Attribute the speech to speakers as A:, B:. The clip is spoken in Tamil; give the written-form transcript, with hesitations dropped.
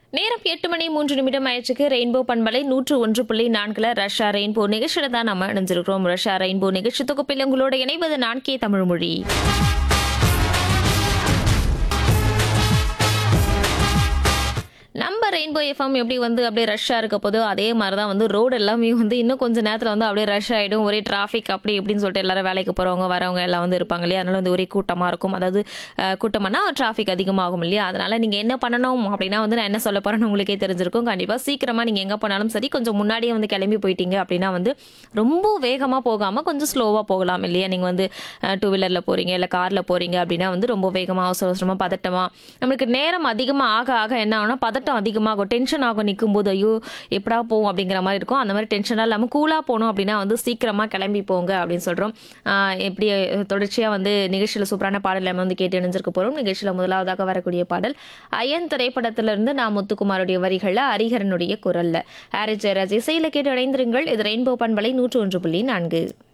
A: நேரம் 8:03 ஆயிடுச்சுக்கு ரெயின்போ பண்பலை 101.4 ரஷ்யா ரெயின்போ நிகழ்ச்சியில தான் நம்ம இணைஞ்சிருக்கிறோம். ரஷ்யா ரெயின்போ நிகழ்ச்சி தொகுப்பில் உங்களோட இணைவது நான் கே தமிழ்மொழி. நம்ம ரெயின்போ எஃப்எம் எப்படி அப்படியே ரஷ்ஷாக இருக்க போதோ அதே மாதிரி தான் ரோடு எல்லாமே இன்னும் கொஞ்சம் நேரத்தில் அப்படியே ரஷ் ஆகிடும். ஒரே டிராஃபிக் அப்படி இப்படின்னு சொல்லிட்டு எல்லாரும் வேலைக்கு போகிறவங்க வரவங்க எல்லாம் இருப்பாங்க இல்லையா. அதனால ஒரே கூட்டமாக இருக்கும். அதாவது கூட்டமானா டிராஃபிக் அதிகமாகும் இல்லையா. அதனால நீங்கள் என்ன பண்ணணும் அப்படின்னா நான் என்ன சொல்ல போகிறேன்னு உங்களுக்கே தெரிஞ்சிருக்கும். கண்டிப்பாக சீக்கிரமாக நீங்கள் எங்கே போனாலும் சரி கொஞ்சம் முன்னாடியே கிளம்பி போயிட்டீங்க அப்படின்னா ரொம்ப வேகமாக போகாமல் கொஞ்சம் ஸ்லோவாக போகலாம் இல்லையா. நீங்கள் டூ வீலரில் போகிறீங்க இல்லை காரில் போகிறீங்க அப்படின்னா ரொம்ப வேகமாக அவசர அவசரமாக பதட்டமாக நம்மளுக்கு நேரம் அதிகமாக ஆக ஆக என்ன ஆகும்னா பதட்டம் அதிகமாகும், டென்ஷன் ஆகும். நிற்கும் போது ஐயோ எப்படா போவோம் அப்படிங்கிற மாதிரி இருக்கும். அந்த மாதிரி டென்ஷனாக இல்லாமல் கூலாக போகணும் அப்படின்னா சீக்கிரமாக கிளம்பி போங்க அப்படின்னு சொல்கிறோம். எப்படி தொடர்ச்சியாக நிகழ்ச்சியில் சூப்பரான பாடல் நம்ம கேட்டு இணைஞ்சிருக்க போகிறோம். நிகழ்ச்சியில் முதலாவதாக வரக்கூடிய பாடல் அயன் திரைப்படத்திலிருந்து நான் முத்துக்குமாருடைய வரிகளில் ஹரிஹரனுடைய குரல்ல ஹாரிஸ் ஜெயராஜ் இசையில் கேட்டு இணைந்திருங்கள். இது ரெயின்போ பண்பலை 101.4.